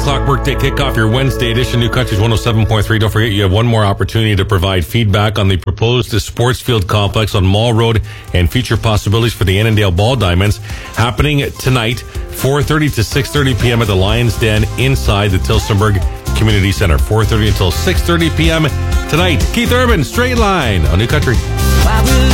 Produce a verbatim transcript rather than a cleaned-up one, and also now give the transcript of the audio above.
o'clock workday kickoff, your Wednesday edition, New Country's one oh seven point three. Don't forget, you have one more opportunity to provide feedback on the proposed sports field complex on Mall Road and future possibilities for the Annandale Ball Diamonds happening tonight, four thirty to six thirty p.m. at the Lions Den inside the Tillsonburg Community Center. four thirty until six thirty p.m. tonight. Keith Urban, Straight Line on New Country.